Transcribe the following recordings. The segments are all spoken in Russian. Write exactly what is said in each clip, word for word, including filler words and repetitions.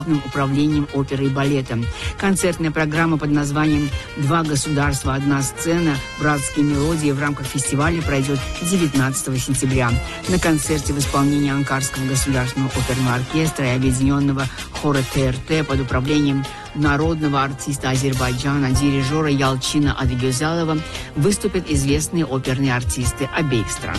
управлением оперы и балета. Концертная программа под названием «Два государства, одна сцена. Братские мелодии» в рамках фестиваля пройдет девятнадцатого сентября. На концерте в исполнении Анкарского государственного оперного оркестра и объединенного хора ТРТ под управлением народного артиста Азербайджана, дирижера Ялчина Адыгезалова выступят известные оперные артисты обеих стран.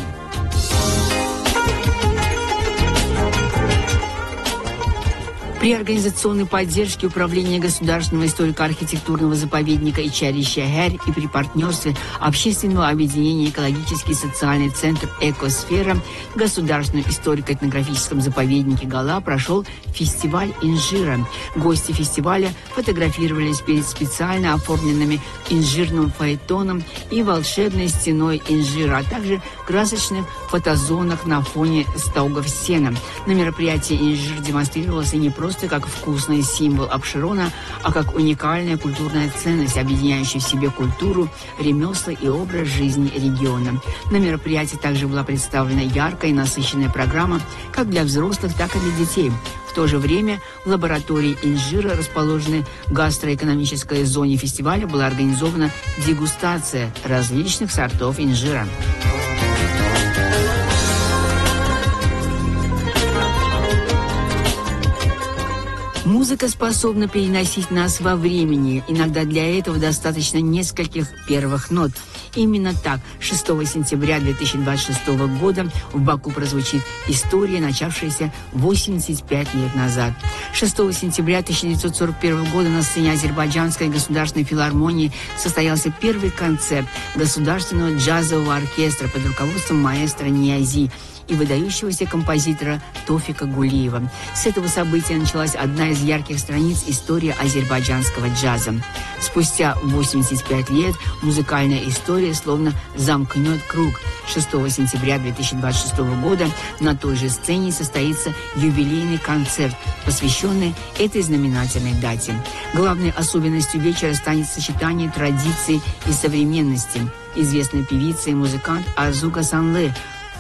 При организационной поддержке Управления государственного историко-архитектурного заповедника Ичарища-Хер и при партнерстве общественного объединения «Экологический и социальный центр «Экосфера» в Государственном историко-этнографическом заповеднике Гала прошел фестиваль инжира. Гости фестиваля фотографировались перед специально оформленными инжирным фаэтоном и волшебной стеной инжира, а также красочных фотозонах на фоне стогов сена. На мероприятии инжир демонстрировался не просто как вкусный символ Апшерона, а как уникальная культурная ценность, объединяющая в себе культуру, ремесла и образ жизни региона. На мероприятии также была представлена яркая и насыщенная программа как для взрослых, так и для детей. В то же время в лаборатории инжира, расположенной в гастроэкономической зоне фестиваля, была организована дегустация различных сортов инжира. Музыка способна переносить нас во времени. Иногда для этого достаточно нескольких первых нот. Именно так шестого сентября две тысячи двадцать шестого года в Баку прозвучит история, начавшаяся восемьдесят пять лет назад. шестого сентября тысяча девятьсот сорок первого года на сцене Азербайджанской государственной филармонии состоялся первый концерт государственного джазового оркестра под руководством маэстро Ниязи и выдающегося композитора Тофика Гулиева. С этого события началась одна из ярких страниц истории азербайджанского джаза. Спустя восемьдесят пять лет музыкальная история словно замкнет круг. шестого сентября две тысячи двадцать шестого года на той же сцене состоится юбилейный концерт, посвященный этой знаменательной дате. Главной особенностью вечера станет сочетание традиций и современности. Известная певица и музыкант Арзу Санлы,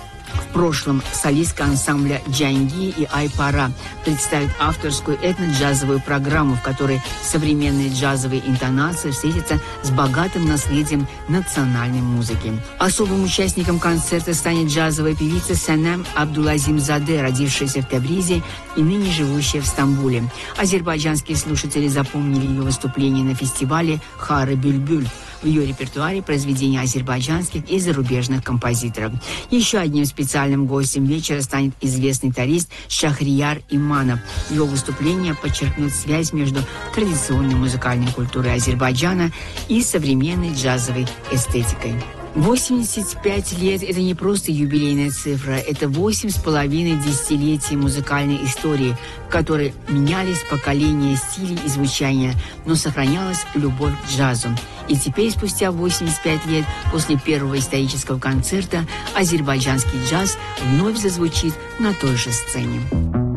в прошлом солистка ансамбля «Джанги» и «Айпара», представит авторскую этно-джазовую программу, в которой современные джазовые интонации встретятся с богатым наследием национальной музыки. Особым участником концерта станет джазовая певица Санам Абдулазимзаде, родившаяся в Табризе и ныне живущая в Стамбуле. Азербайджанские слушатели запомнили ее выступление на фестивале «Хары Бюльбюль». В ее репертуаре произведения азербайджанских и зарубежных композиторов. Еще одним специальным гостем вечера станет известный тарист Шахрияр Иманов. Его выступление подчеркнет связь между традиционной музыкальной культурой Азербайджана и современной джазовой эстетикой. восемьдесят пять лет – это не просто юбилейная цифра, это восемь с половиной десятилетий музыкальной истории, в которой менялись поколения стилей и звучания, но сохранялась любовь к джазу. И теперь, спустя восемьдесят пять лет после первого исторического концерта, азербайджанский джаз вновь зазвучит на той же сцене.